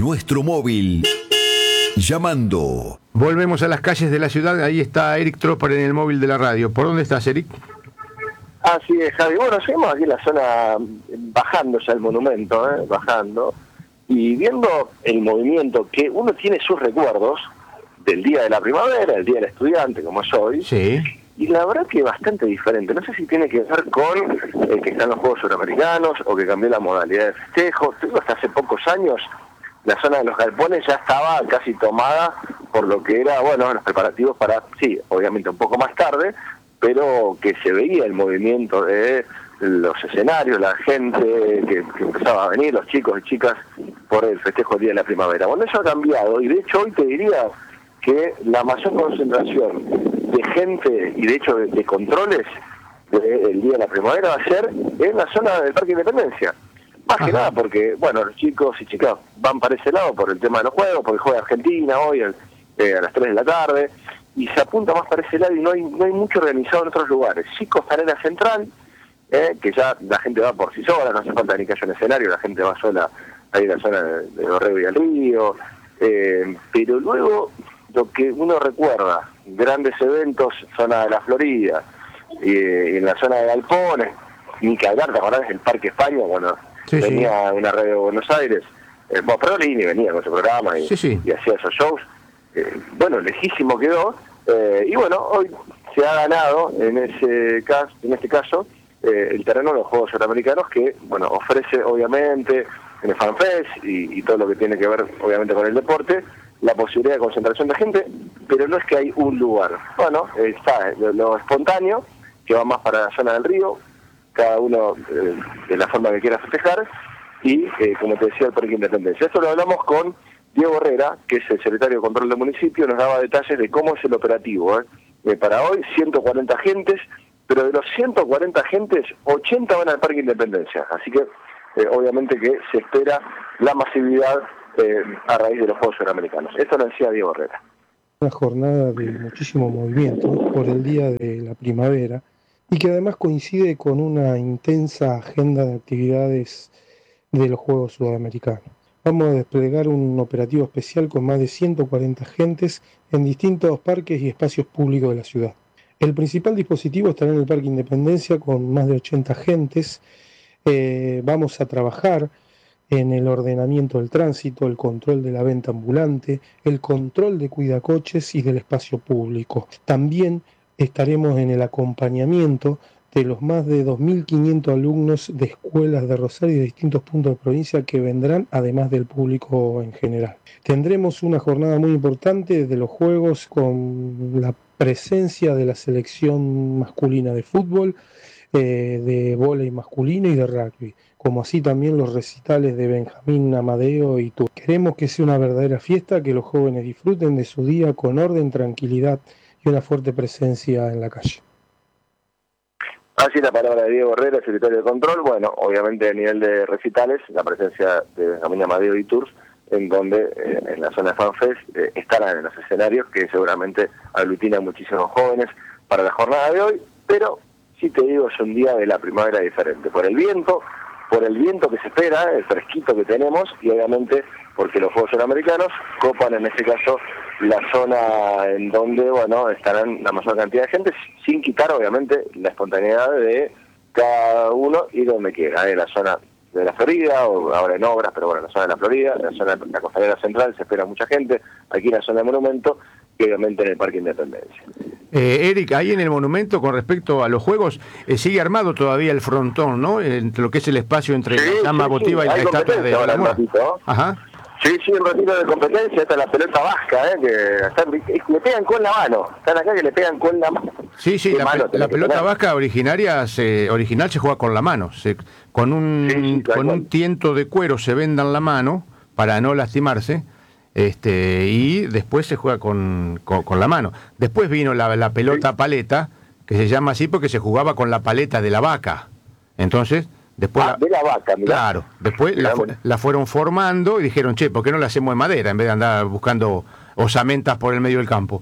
nuestro móvil. Llamando. Volvemos a las calles de la ciudad. Ahí está Eric Tropper en el móvil de la radio. ¿Por dónde estás, Eric? Así es, Javi. Bueno, seguimos aquí en la zona, bajando ya el monumento, bajando, y viendo el movimiento, que uno tiene sus recuerdos del Día de la Primavera, el Día del Estudiante, como es hoy, Sí. y la verdad que es bastante diferente. No sé si tiene que ver con que están los Juegos Suramericanos o que cambió la modalidad de festejo. Te digo, hasta hace pocos años la zona de los galpones ya estaba casi tomada por lo que era, bueno, los preparativos para, sí, obviamente un poco más tarde, pero que se veía el movimiento de los escenarios, la gente que empezaba a venir, los chicos y chicas, por el festejo del Día de la Primavera. Bueno, eso ha cambiado, y de hecho hoy te diría que la mayor concentración de gente y de hecho de controles del Día de la Primavera va a ser en la zona del Parque Independencia. Más que nada porque, bueno, los chicos y chicas van para ese lado por el tema de los juegos, porque juega Argentina hoy a las 3 de la tarde, y se apunta más para ese lado y no hay mucho organizado en otros lugares. Sí, Costanera Central, que ya la gente va por sí sola, no hace falta ni que haya un escenario, la gente va sola ahí en la zona de Dorrego y al Río, pero luego lo que uno recuerda, grandes eventos, zona de la Florida, y en la zona de Galpones, ni que hablar, ¿te acordás del Parque España cuando venía una radio de Buenos Aires? Perolini venía con su programa y hacía esos shows. Bueno, lejísimo quedó, y bueno, hoy se ha ganado en este caso el terreno de los Juegos Suramericanos, que bueno, ofrece obviamente en el FanFest y todo lo que tiene que ver obviamente con el deporte, la posibilidad de concentración de gente, pero no es que hay un lugar. Bueno, está lo espontáneo, que va más para la zona del río, cada uno de la forma que quiera festejar, y como te decía, el Parque Independencia. Esto lo hablamos con Diego Herrera, que es el secretario de Control del municipio, nos daba detalles de cómo es el operativo. Para hoy, 140 agentes, pero de los 140 agentes, 80 van al Parque Independencia. Así que, obviamente que se espera la masividad a raíz de los Juegos Suramericanos. Esto lo decía Diego Herrera. Una jornada de muchísimo movimiento por el Día de la Primavera, y que además coincide con una intensa agenda de actividades de los Juegos Sudamericanos. Vamos a desplegar un operativo especial con más de 140 agentes en distintos parques y espacios públicos de la ciudad. El principal dispositivo estará en el Parque Independencia con más de 80 agentes. Vamos a trabajar en el ordenamiento del tránsito, el control de la venta ambulante, el control de cuidacoches y del espacio público. También estaremos en el acompañamiento de los más de 2.500 alumnos de escuelas de Rosario y de distintos puntos de provincia que vendrán, además del público en general. Tendremos una jornada muy importante de los Juegos con la presencia de la selección masculina de fútbol, de vóley masculino y de rugby, como así también los recitales de Benjamín Amadeo y tú. Queremos que sea una verdadera fiesta, que los jóvenes disfruten de su día con orden, tranquilidad y una fuerte presencia en la calle. Así la palabra de Diego Herrera, secretario de Control. Bueno, obviamente a nivel de recitales, la presencia de Benjamín Amadeo y Tours, en donde en la zona de FanFest estarán en los escenarios que seguramente aglutinan muchísimos jóvenes para la jornada de hoy, pero sí te digo, es un día de la primavera diferente, por el viento que se espera, el fresquito que tenemos, y obviamente porque los Juegos Suramericanos copan en este caso la zona en donde, bueno, estarán la mayor cantidad de gente, sin quitar obviamente la espontaneidad de cada uno y donde quiera, en la zona de la Florida, o ahora en obras, pero bueno, en la zona de la Florida, en la zona de la Costanera Central se espera mucha gente, aquí en la zona del monumento, y obviamente en el Parque Independencia. Eric, ahí en el monumento, con respecto a los juegos, sigue armado todavía el frontón, ¿no? Entre lo que es el espacio entre la llama votiva y la estatua de la Mora. Ajá. Sí, un ratito de competencia, está la pelota vasca, le pegan con la mano, están acá que le pegan con la mano. Sí, la pelota vasca original se juega con la mano, con un tiento de cuero se venda en la mano para no lastimarse, y después se juega con la mano. Después vino la pelota paleta, que se llama así porque se jugaba con la paleta de la vaca, entonces... Después de la vaca, mirá. Claro, después la fueron formando y dijeron, ¿por qué no la hacemos de madera en vez de andar buscando osamentas por el medio del campo?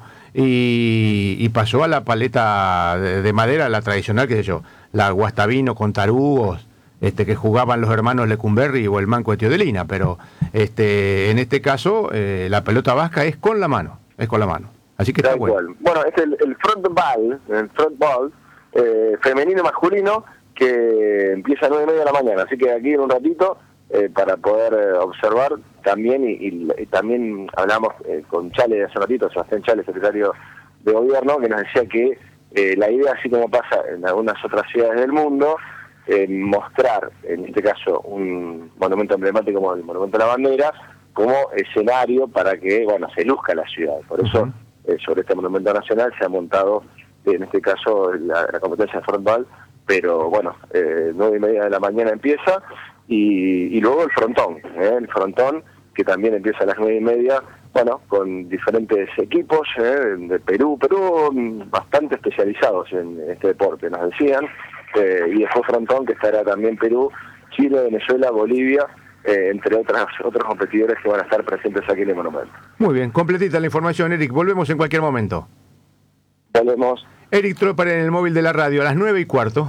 Y pasó a la paleta de madera, la tradicional, qué sé yo, la guastavino con tarugos, que jugaban los hermanos Lecumberri o el Manco de Teodelina, pero en este caso la pelota vasca es con la mano, así que está bueno. Bueno, es el frontball femenino y masculino, que empieza a 9:30 de la mañana, así que aquí en un ratito para poder observar también, y también hablamos con Chale hace un ratito, Sebastián Chale, secretario de Gobierno, que nos decía que la idea, así como pasa en algunas otras ciudades del mundo, mostrar, en este caso, un monumento emblemático como el Monumento a la Bandera, como escenario para que, bueno, se luzca la ciudad. Por eso, sobre este monumento nacional se ha montado, en este caso, la competencia de frontball, pero bueno, 9:30 de la mañana empieza, y luego el frontón, que también empieza a las 9:30, bueno, con diferentes equipos de Perú bastante especializados en este deporte, nos decían, y después frontón, que estará también Perú, Chile, Venezuela, Bolivia, entre otros competidores que van a estar presentes aquí en el monumento. Muy bien, completita la información, Eric. Volvemos en cualquier momento. Volvemos. Eric Tropper en el móvil de la radio a las 9:15.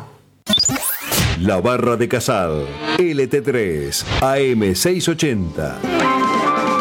La Barra de Casal, LT3, AM 680.